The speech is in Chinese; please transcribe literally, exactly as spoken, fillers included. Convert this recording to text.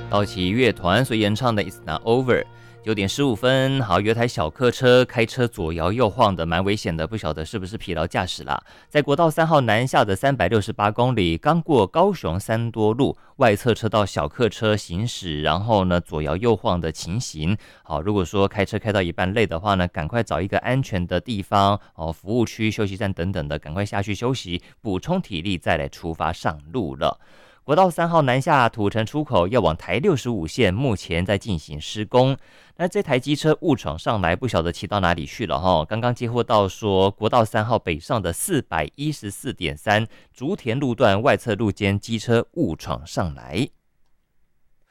道奇乐团所演唱的 It's Not Over。九点十五分，好，有台小客车开车左摇右晃的，蛮危险的，不晓得是不是疲劳驾驶啦。在国道三号南下的三百六十八公里，刚过高雄三多路，外侧车道小客车行驶，然后呢左摇右晃的情形。好，如果说开车开到一半累的话呢，赶快找一个安全的地方，哦，服务区、休息站等等的，赶快下去休息，补充体力，再来出发上路了。国道三号南下土城出口要往台六十五线，目前在进行施工。那这台机车误闯上来，不晓得骑到哪里去了哈。刚刚接获到说，国道三号北上的四百一十四点三竹田路段外侧路肩机车误闯上来。